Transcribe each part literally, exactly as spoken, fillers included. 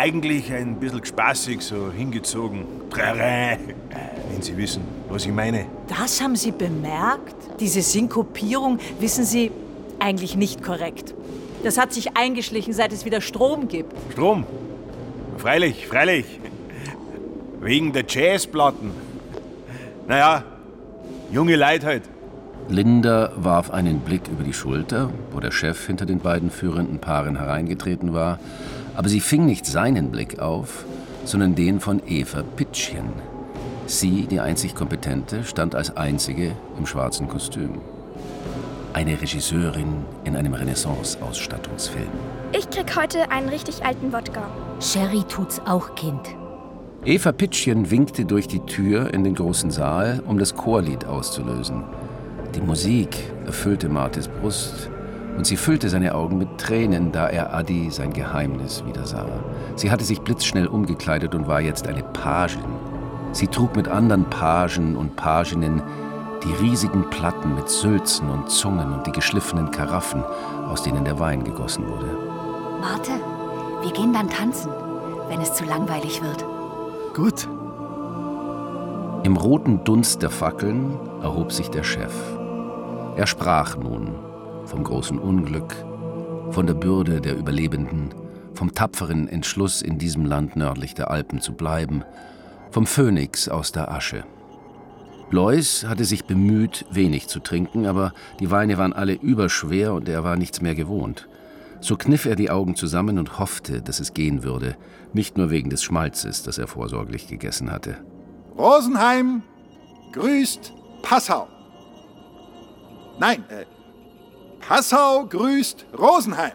eigentlich ein bisschen spaßig, so hingezogen. Trarä, wenn Sie wissen, was ich meine. Das haben Sie bemerkt? Diese Synkopierung, wissen Sie, eigentlich nicht korrekt. Das hat sich eingeschlichen, seit es wieder Strom gibt. Strom? Freilich, freilich. Wegen der Jazzplatten. Naja, junge Leute halt. Linda warf einen Blick über die Schulter, wo der Chef hinter den beiden führenden Paaren hereingetreten war. Aber sie fing nicht seinen Blick auf, sondern den von Eva Pitschchen. Sie, die einzig Kompetente, stand als einzige im schwarzen Kostüm. Eine Regisseurin in einem Renaissance-Ausstattungsfilm. Ich krieg heute einen richtig alten Wodka. Sherry tut's auch, Kind. Eva Pitschchen winkte durch die Tür in den großen Saal, um das Chorlied auszulösen. Die Musik erfüllte Martes Brust und sie füllte seine Augen mit Tränen, da er Adi sein Geheimnis wieder sah. Sie hatte sich blitzschnell umgekleidet und war jetzt eine Pagin. Sie trug mit anderen Pagen und Paginnen die riesigen Platten mit Sülzen und Zungen und die geschliffenen Karaffen, aus denen der Wein gegossen wurde. Marte, wir gehen dann tanzen, wenn es zu langweilig wird. Gut. Im roten Dunst der Fackeln erhob sich der Chef. Er sprach nun vom großen Unglück, von der Bürde der Überlebenden, vom tapferen Entschluss, in diesem Land nördlich der Alpen zu bleiben, vom Phönix aus der Asche. Lois hatte sich bemüht, wenig zu trinken, aber die Weine waren alle überschwer und er war nichts mehr gewohnt. So kniff er die Augen zusammen und hoffte, dass es gehen würde, nicht nur wegen des Schmalzes, das er vorsorglich gegessen hatte. Rosenheim grüßt Passau. Nein, äh, Passau grüßt Rosenheim.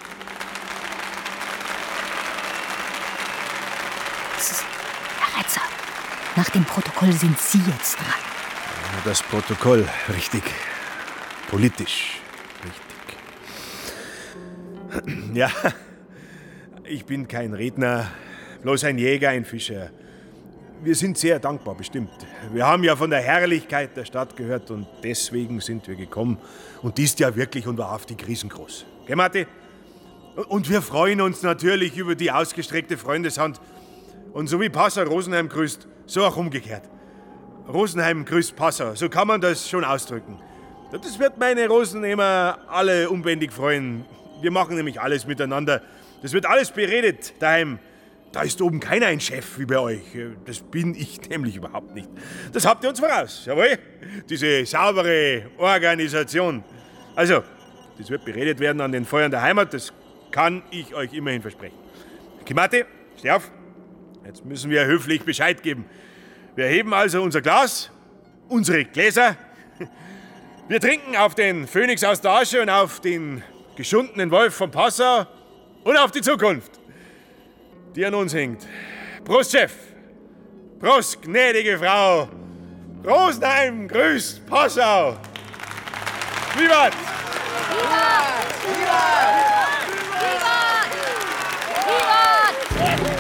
Herr Retzer, nach dem Protokoll sind Sie jetzt dran. Das Protokoll, richtig. Politisch, richtig. Ja, ich bin kein Redner, bloß ein Jäger, ein Fischer. Wir sind sehr dankbar, bestimmt. Wir haben ja von der Herrlichkeit der Stadt gehört und deswegen sind wir gekommen. Und die ist ja wirklich und wahrhaftig riesengroß. Gell, Matti? Und wir freuen uns natürlich über die ausgestreckte Freundeshand. Und so wie Passau Rosenheim grüßt, so auch umgekehrt. Rosenheim grüßt Passau, so kann man das schon ausdrücken. Das wird meine Rosenheimer alle unbändig freuen. Wir machen nämlich alles miteinander. Das wird alles beredet daheim. Da ist oben keiner ein Chef wie bei euch. Das bin ich nämlich überhaupt nicht. Das habt ihr uns voraus, jawohl? Diese saubere Organisation. Also, das wird beredet werden an den Feuern der Heimat, das kann ich euch immerhin versprechen. Kimati, steh auf. Jetzt müssen wir höflich Bescheid geben. Wir heben also unser Glas, unsere Gläser. Wir trinken auf den Phönix aus der Asche und auf den geschundenen Wolf von Passau und auf die Zukunft, die an uns hängt. Prost, Chef! Prost, gnädige Frau! Rosenheim grüßt Passau! Vivat! Vivat! Vivat! Vivat! Vivat!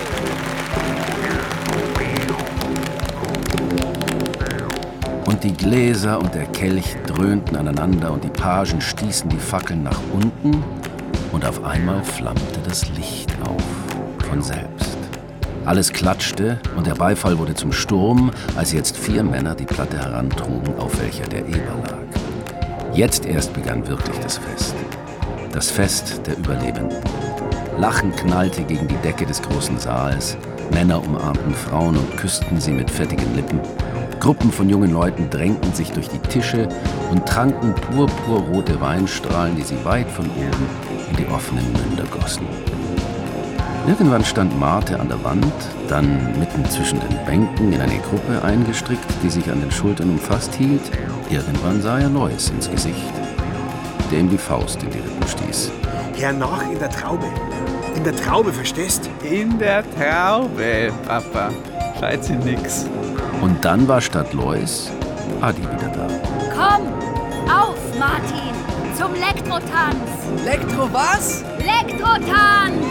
Und die Gläser und der Kelch dröhnten aneinander und die Pagen stießen die Fackeln nach unten und auf einmal flammte das Licht auf, von selbst. Alles klatschte und der Beifall wurde zum Sturm, als jetzt vier Männer die Platte herantrugen, auf welcher der Eber lag. Jetzt erst begann wirklich das Fest. Das Fest der Überlebenden. Lachen knallte gegen die Decke des großen Saals, Männer umarmten Frauen und küssten sie mit fettigen Lippen. Gruppen von jungen Leuten drängten sich durch die Tische und tranken purpurrote Weinstrahlen, die sie weit von oben in die offenen Münder gossen. Irgendwann stand Marte an der Wand, dann mitten zwischen den Bänken in eine Gruppe eingestrickt, die sich an den Schultern umfasst hielt. Irgendwann sah er Lois ins Gesicht, der ihm die Faust in die Rippen stieß. Hernach in der Traube. In der Traube, verstehst? In der Traube, Papa. Scheit sie nix. Und dann war statt Lois Adi wieder da. Komm, auf, Martin, zum Lektrotanz. Elektro was? Lektrotanz!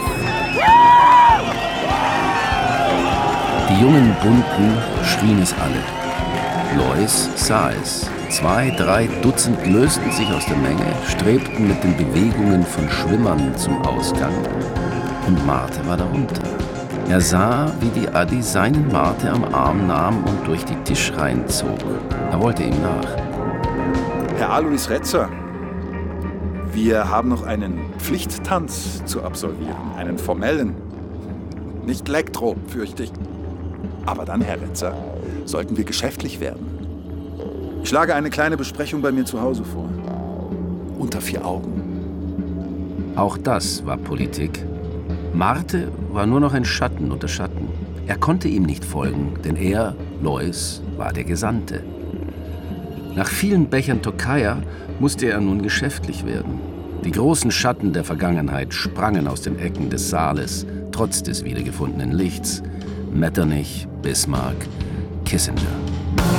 Die jungen Bunten schrien es alle. Lois sah es. Zwei, drei Dutzend lösten sich aus der Menge, strebten mit den Bewegungen von Schwimmern zum Ausgang. Und Marte war darunter. Er sah, wie die Adi seinen Marthe am Arm nahm und durch die Tischreihen zog. Er wollte ihm nach. Herr Alois Retzer, wir haben noch einen Pflichttanz zu absolvieren, einen formellen. Nicht Elektro, fürchte ich. Aber dann, Herr Retzer, sollten wir geschäftlich werden. Ich schlage eine kleine Besprechung bei mir zu Hause vor. Unter vier Augen. Auch das war Politik. Marthe war nur noch ein Schatten unter Schatten. Er konnte ihm nicht folgen, denn er, Lois, war der Gesandte. Nach vielen Bechern Tokaja musste er nun geschäftlich werden. Die großen Schatten der Vergangenheit sprangen aus den Ecken des Saales, trotz des wiedergefundenen Lichts. Metternich, Bismarck, Kissinger.